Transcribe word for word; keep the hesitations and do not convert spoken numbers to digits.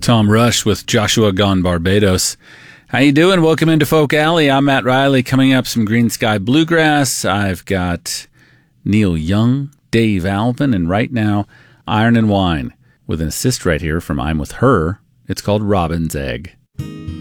Tom Rush with Joshua Gone Barbados. How you doing? Welcome into Folk Alley. I'm Matt Riley. Coming up, some Green Sky Bluegrass. I've got Neil Young, Dave Alvin, and right now, Iron and Wine with an assist right here from I'm With Her. It's called Robin's Egg.